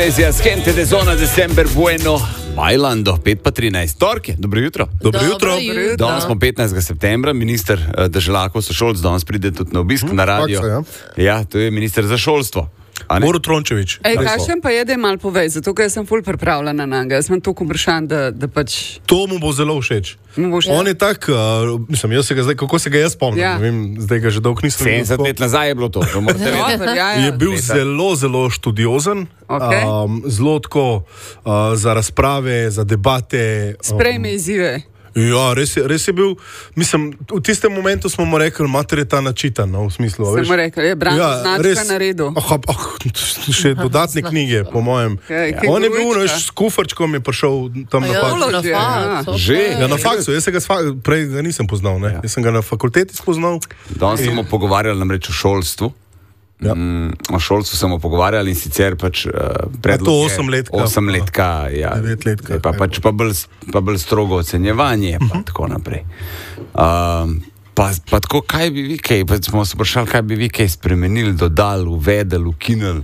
Gracias, gente de zona December bueno. Bailando, 5:13. Torke, dobro jutro. Dobro jutro. Danes smo 15. septembra, minister Deželakov Sošolc danes pride tudi na obisk na radio. Faksa, Ja, to je minister za šolstvo. Borut Rončević. Kakšen pa je, da je malo povej, zato ker sem ful pripravljena na njega. Jaz sem toliko vprašanj, da pač... To mu bo zelo všeč. On je tak, mislim, jaz se ga zdaj, kako se ga jaz spomnim, Ja. ne vem, zdaj ga že dolgo nisem 70 let nazaj je bilo to. To morate vedeti. Dober, ja. Je bil zelo študiozen, Okej. zelo tako za razprave, za debate. Sprejme izzive. Ja, res je bil, mislim, v tistem momentu smo mu rekli, mater je ta načitan, no, v smislu, a veš. Smo rekli, je Branko značka na redu. Še dodatne knjige, po mojem. Kaj On je bil, govoriš, veš, s kufrčkom je prišel tam na faks. Ulož je, ja. Že? Ja, na faksu, jaz se ga prej ga nisem poznal, ne. Jaz sem ga na fakulteti spoznal. Danes smo pogovarjali namreč o šolstvu. Ja. O šolstvu smo pogovarjali in sicer pač predlog to je 8-letka. 8-letka, ja. 9-letka. Pa bolj strogo ocenjevanje, pa tako naprej. Pa tako, kaj bi vi kaj, pa smo se vprašali, kaj bi vi kaj spremenili, dodali, uvedeli, ukinili.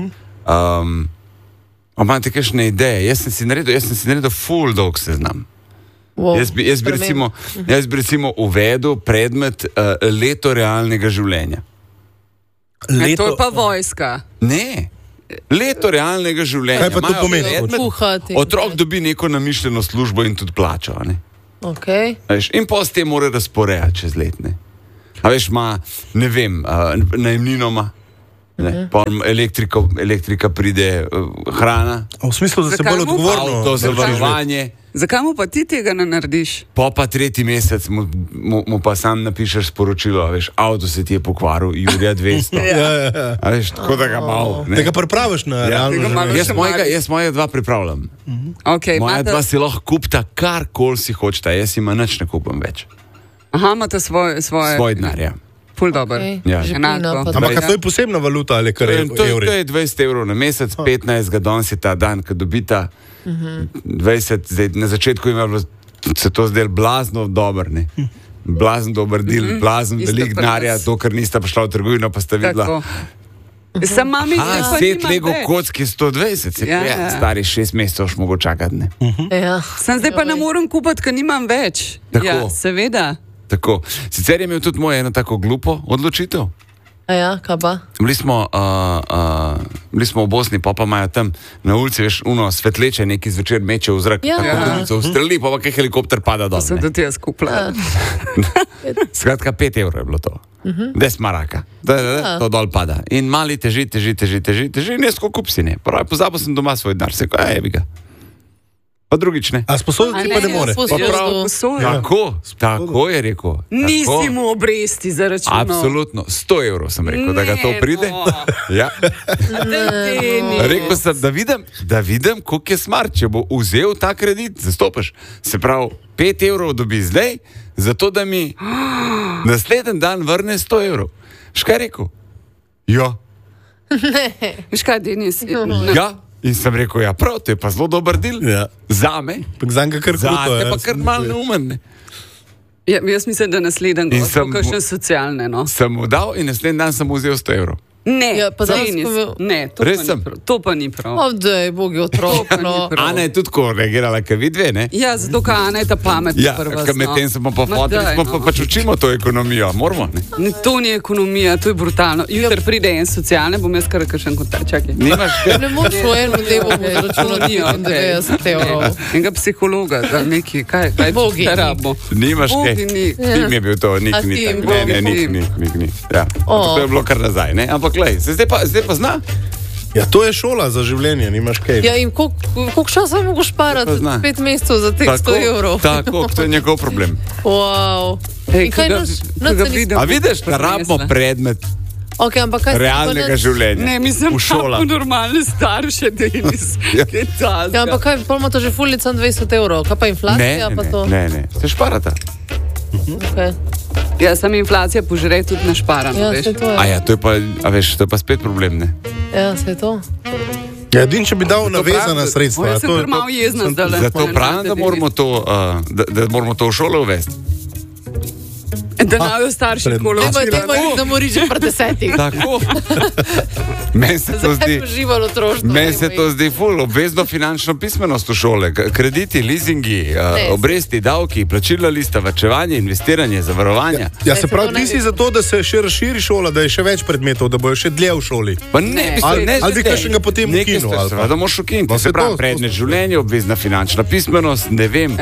Imate kakšne ideje? Jaz sem si naredil full dolg seznam. Wow, Jaz bi recimo uvedel predmet leto realnega življenja. To je pa vojska. Ne, leto realnega življenja. Kaj pa to Imajo pomeni? predmet, Kuhati. Otrok dobi neko namišljeno službo in tudi plačo. A ne? Okay. Veš, in pa s tem mora razporejati čez let. Ne? A veš, ima, ne vem, najemnino ima, pa elektrika pride, hrana, V smislu, da se Zakaj bolj mu odgovorno. avto, zavarovanje. Zakaj mu pa ti tega ne narediš? Pa 3. mesec mu pa sam napišeš sporočilo, a veš, avto se ti je pokvaril, Jurija 200. Ja. A veš, tako da ga malo. ne. Tega pripraviš na realno tega malo- življenje. Jaz moja dva pripravljam. Okay, Moja dva si lahko kupta karkoli si hočeta, jaz ima nič ne kupam več. Aha, imate svoje Denar, ja. Ful dober. Okay. Ja. Enako. Ampak a to je posebna valuta ali kar je To evri? je 20 evrov na mesec, 15 danes je ta dan, ko dobita 20, zdaj, na začetku ima bilo, se to zdelo blazno dober, ne? Blazen dober del, blazen Isto velik pri denarja, nas. to, ker nista prišla v trgovino, pa sta videla. Tako. Sam mami, pa Set nimam Lego več. kocki 120, se Ja. stari 6 mesecev še mogo čakati, ne? Ja. Sem zdaj pa ne morem kupiti, ker nimam več. Tako. Ja, seveda. Tako. Sicer je imel tudi moj eno tako glupo odločitev. A ja, kaj pa? Bili smo v Bosni, pa imajo tam na ulici, veš, svetleče neki zvečer meče v zrak, Ja. tako na ulico ustreli, pa kaj helikopter pada dol. To sem ne. tudi jaz kupila. Skratka, 5 evrov je bilo to. Des maraka. To dol pada. In mali teži, in jaz ko kup si ne. Pravi, pozabil sem doma svoj denar, se kaj, evi ga. Pa drugič ne. A sposoditi pa ne more. Tako je rekel. Nisi Tako. mu obresti zaračunal. Absolutno, 100 evrov sem rekel, da ga to pride. Ja. Rekel sem, da vidim, koliko je smart, če bo vzel ta kredit, zastopaš. Se pravi, 5 evrov dobi zdaj, zato da mi naslednji dan vrne 100 evrov. Škaj rekel? Ja. Veš kaj, Denis? Ja. In sem rekel, ja, prav, to je pa zelo dober del. Ja. Zame. Zanj ga kar kruto. Zate pa kar malo neumen. Ne. Ja, jaz mislim, da naslednji In gost, sem- kakšne socialne, no. Sem mu dal in naslednji dan sem mu vzel 100 evrov. Ne, Ja, pa danes, Denis, ko me- ne, Res pa sem. ni prav. To pa ni prav. Odej, bogi otrok. To pa ni No. prav. Ana je tudi tako reagirala, kot vi dve, ne? Ja, zato ker Ana je ta pametna Ja, prva. ker medtem smo pa Ma fotili, daj, smo no. pa pač učimo to ekonomijo, moramo, ne? To ni ekonomija, to je brutalno. Jutri pride en socialne, bom jaz kar kakšen kontakt. Čakaj. Nimaš Ne moreš v enem dnevu zaračunati 95 evrov. Enega psihologa, da neki, kaj Bogi. rabimo. Nimaš kaj. Bogi ni. Tim je bil to, nik A ni Tim, tako. Ne, Bogi. nik ni. Ja. O. To je bilo kar nazaj, ne? Ampak glej, zdaj pa zna. Ja, to je šola za življenje, nimaš kaj. Ja, in koliko časa mogoš parati? Pa zna. 5 mesecev za teh 100 evrov. Tako, to je njegov problem. Wow. Ej, In kaj ko ga- naš ko ga nacionalist- vidim, A vidiš, da prinesla. rabimo predmet Okay, ampak kaj se pa realnega naš- življenja Ne, mislim, v šolah. pa normalne starše, Denis. Ja. Kaj ta Ja, ampak kaj, pol ima to že fulica 20 evrov, kaj pa inflacija? Pa to? ne, se šparata. Okay. Ja, sam inflacija požre tudi na šparano, Ja, veš. se to je. A ja, to je pa, a veš, to je pa spet problem, ne? Ja, se je to. Ja, edin, če bi dal navezana pravim, sredstva. Jaz sem kar malo jezna zdajle. Zato pravim, da moramo to v šolo uvesti. Da naj starši pred- kolo. Dajmo, da moriš že pred 10. Tako. Meni se to Zakaj zdi. uživalo otroštvo? Meni se to zdi ful, obvezno finančno pismenost v šole, krediti, leasingi, obresti, davki, plačila lista, varčevanje, investiranje, zavarovanja. Ja, se pravi, ti si za to, da se še razširi šola, da je še več predmetov, da bojo še dlje v šoli. Pa ne, Ali bi kakšnega potem ukinil, ali pa? Da moraš ukiniti. No, Se se pravi, to- predmet življenja, obvezna finančna pismenost, ne vem.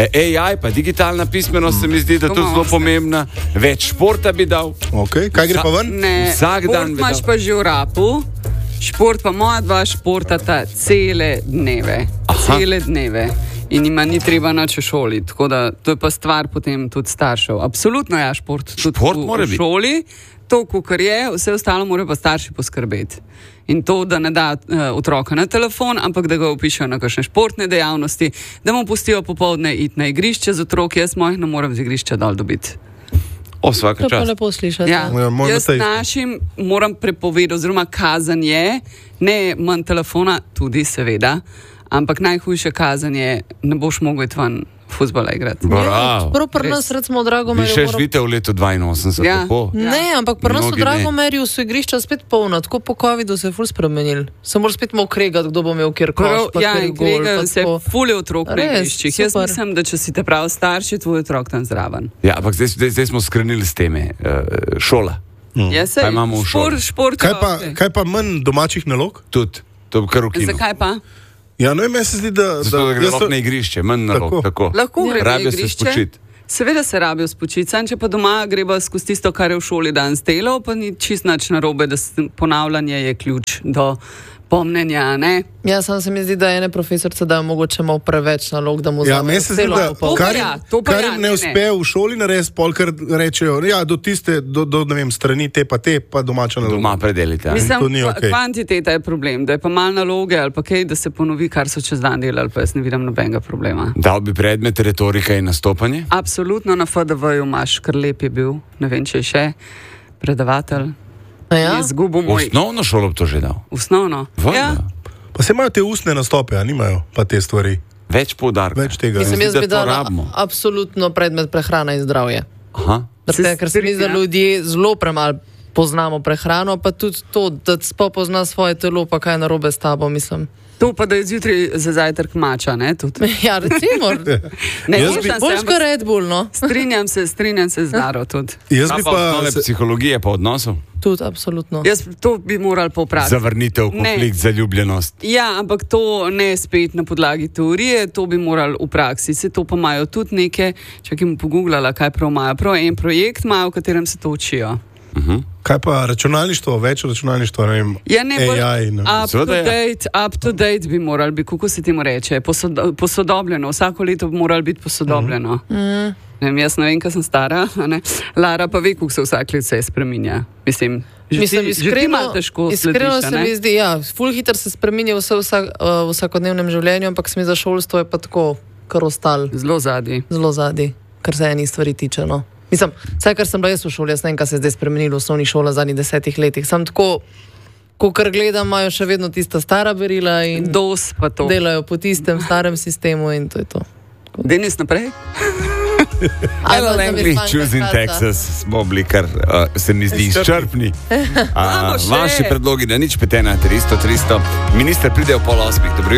AI pa digitalna pismenost se mi zdi, da je to zelo pomembna. Več športa bi dal. Okay. Kaj gre pa ven? Ne, Vsak dan bi imaš dal. pa že v rapu, šport pa moja dva športata cele dneve. Aha. Cele dneve. In ima ni treba nič v šoli. Tako da to je pa stvar potem tudi staršev. Absolutno je šport tudi Šport v, mora v biti. šoli. To, kar je, vse ostalo morajo pa starši poskrbeti. In to, da ne da otroka na telefon, ampak da ga upišejo na kakšne športne dejavnosti, da mu pustijo popoldne iti na igrišče z otroki, jaz mojih ne morem z igrišča dol dobiti. O, vsaka To pa čast. lepo slišati. Ja, Ja, moj jaz Matej. našim moram prepovedati, oziroma kazen je, ne manj telefona, tudi seveda, ampak najhujše kazen je, ne boš mogel iti ven fuzbala igrati. Bravo. Prav pri nas, recimo, v Dragomerju. Vi še živite v letu 82, Ja. tako? Ne, ampak pri nas v Mnogi ne. Dragomerju so igrišča spet polna, tako po COVID-u se je ful spremenil. Se moraš spet malo kregati, kdo bo imel kjer koš. pa Ja, kjer in gol, pa kregajo se tako. fulje otrok na Res, igriščih. Jaz super. mislim, da če si te prav starši, tvoj otrok tam zraven. Ja, ampak zdaj smo skrenili s teme. Šola. Ja, sej, Kaj imamo v šoli? šport, Kaj pa manj domačih nalog? Tudi, to bi kar ukinil. Zakaj pa? Ja, no, meni se zdi, da... Zato, da gre jaz lahko to- na igrišče, manj nalog. Tako. Lahko gre na Rabijo se igrišče. spočiti. Seveda se rabijo spočiti, samo če pa doma greva skozi tisto, kar je v šoli danes delal, pa ni čist nič narobe, da ponavljanje je ključ do pomnenja, ne? Ja, sam se mi zdi, da ene profesorice dajo mogoče malo preveč nalog, da mu Ja, vzamejo meni se zdi, celo da popoldne. pa kar, ja, to pa kar ja, jim ne, ne uspe v šoli narediti, polkar rečejo, ja, do tiste, do ne vem, strani te, pa domača naloga. Doma predelite. Mislim, to ni okej. kvantiteta je problem, da je pa malo naloge ali pa kaj, da se ponovi, kar so čez dan delali, pa jaz ne vidim nobenega problema. Dal bi predmet retorika in nastopanje? Absolutno na FDV-ju imaš, kar lep je bil, ne vem, če je še predavatelj. A ja? Je izgubil moj Osnovno šolo bi to že dal. osnovno. Valjda. Ja, Pa se imajo te ustne nastope, a nimajo pa te stvari. Več poudarka. Več tega. Mislim, Mislim, jaz da bi to dala rabimo. absolutno predmet prehrana in zdravje. Aha. Ker se mi zdi, da ljudje zelo premalo poznamo prehrano, pa tudi to, da sploh pozna svoje telo, pa kaj je narobe s tabo, mislim. to pa da je zjutraj za zajtrk mača, ne? Tudi. Ja, recimo, Ne, Jaz vem, bi- sem se, boljš ampak kot Red Bull, no? strinjam se z Naro tudi. Jaz Kaj bi pa pa... osnove psihologije pa odnosov? Tudi, absolutno. To bi morali popraviti. Zavrnitev, Ne. konflikt, zaljubljenost. Ja, ampak to ne spet na podlagi teorije, to bi morali v praksi. Se to pa imajo tudi neke, če jim pogooglala, kaj prav imajo. Prav en projekt imajo, v katerem se to učijo. Kaj pa računalništvo, več računalništva, ne vem, Ja, ne, AI. Ne. Seveda je. up to date bi morali biti, kako se temu reče, posodobljeno. Vsako leto bi moralo biti posodobljeno. Ne vem, jaz ne vem, kaj sem stara, a ne? Lara pa ve, kako se vsak let vse spreminja. Mislim, že ti malo težko iskreno slediš, a se ne? mi zdi, ja, ful hitro se spreminja vse v vsakodnevnem življenju, ampak se mi za šolstvo je pa tako, kar ostal, Zelo zadnji. zelo zadnji, kar se enih stvari tiče. No. Mislim, vsaj kar sem bila jaz v šoli, jaz ne vem, kaj se je zdaj spremenilo v osnovni šoli v zadnjih 10 letih. Sam tako, ko kar gledam, imajo še vedno tista stara berila in Dos pa to. delajo po tistem starem sistemu in to je to. Denis naprej? Ali pa LL da bi English zmanjkalo Choosing časa. Texas smo bili kar, se mi zdi, izčrpni. Imamo še. Vaši predlogi na nič 5, 1, 300, 300. Minister pride v 7:30. Dobro